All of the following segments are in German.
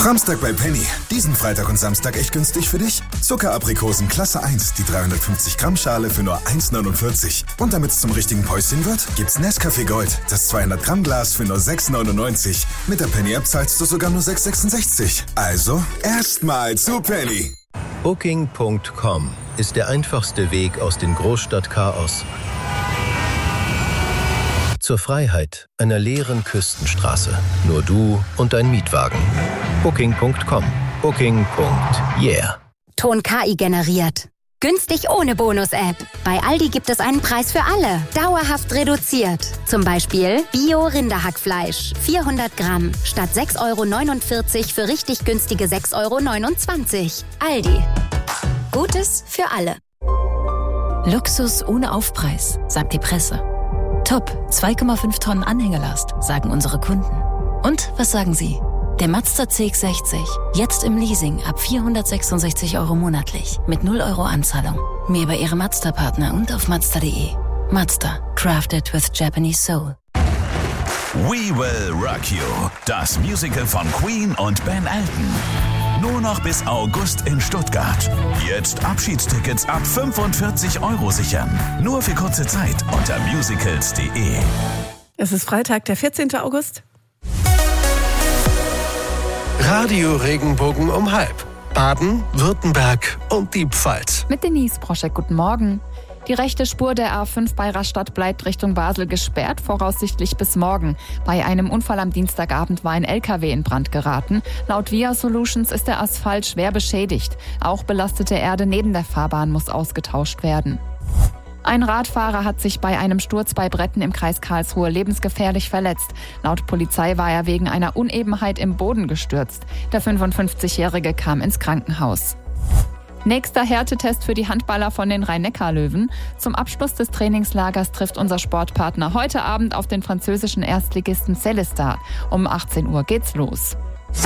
Framstag bei Penny. Diesen Freitag und Samstag echt günstig für dich. Zuckeraprikosen Klasse 1, die 350 Gramm Schale für nur 1,49. Und damit es zum richtigen Päuschen wird, gibt's Nescafé Gold, das 200 Gramm Glas für nur 6,99. Mit der Penny-App zahlst du sogar nur 6,66. Also, erstmal zu Penny. Booking.com ist der einfachste Weg aus dem Großstadtchaos zur Freiheit einer leeren Küstenstraße. Nur du und dein Mietwagen. Booking.com. Booking.yeah. Ton KI generiert. Günstig ohne Bonus-App. Bei Aldi gibt es einen Preis für alle. Dauerhaft reduziert. Zum Beispiel Bio-Rinderhackfleisch. 400 Gramm. Statt 6,49 € für richtig günstige 6,29 €. Aldi. Gutes für alle. Luxus ohne Aufpreis, sagt die Presse. Top, 2,5 Tonnen Anhängelast, sagen unsere Kunden. Und was sagen Sie? Der Mazda CX-60, jetzt im Leasing ab 466 € monatlich, mit 0 € Anzahlung. Mehr bei Ihrem Mazda-Partner und auf Mazda.de. Mazda, crafted with Japanese soul. We Will Rock You, das Musical von Queen und Ben Elton. Nur noch bis August in Stuttgart. Jetzt Abschiedstickets ab 45 € sichern. Nur für kurze Zeit unter musicals.de. Es ist Freitag, der 14. August. Radio Regenbogen um 12:30. Baden, Württemberg und die Pfalz. Mit Denise Broschek, guten Morgen. Die rechte Spur der A5 bei Rastatt bleibt Richtung Basel gesperrt, voraussichtlich bis morgen. Bei einem Unfall am Dienstagabend war ein LKW in Brand geraten. Laut Via Solutions ist der Asphalt schwer beschädigt. Auch belastete Erde neben der Fahrbahn muss ausgetauscht werden. Ein Radfahrer hat sich bei einem Sturz bei Bretten im Kreis Karlsruhe lebensgefährlich verletzt. Laut Polizei war er wegen einer Unebenheit im Boden gestürzt. Der 55-Jährige kam ins Krankenhaus. Nächster Härtetest für die Handballer von den Rhein-Neckar-Löwen. Zum Abschluss des Trainingslagers trifft unser Sportpartner heute Abend auf den französischen Erstligisten Célestat. Um 18 Uhr geht's los.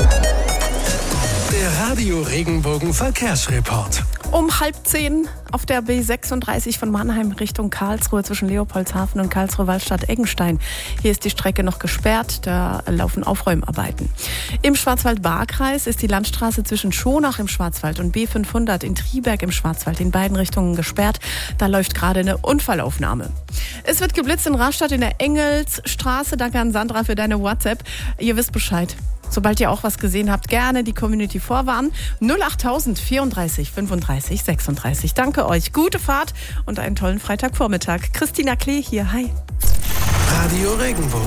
Der Radio Regenbogen Verkehrsreport. Um 9:30 auf der B36 von Mannheim Richtung Karlsruhe zwischen Leopoldshafen und Karlsruhe-Waldstadt-Eggenstein. Hier ist die Strecke noch gesperrt, da laufen Aufräumarbeiten. Im Schwarzwald-Baar-Kreis ist die Landstraße zwischen Schonach im Schwarzwald und B500 in Triberg im Schwarzwald in beiden Richtungen gesperrt. Da läuft gerade eine Unfallaufnahme. Es wird geblitzt in Rastatt in der Engelsstraße. Danke an Sandra für deine WhatsApp. Ihr wisst Bescheid. Sobald ihr auch was gesehen habt, gerne die Community vorwarnen. 08000 34 35 36. Danke euch. Gute Fahrt und einen tollen Freitagvormittag. Christina Klee hier. Hi. Radio Regenbogen.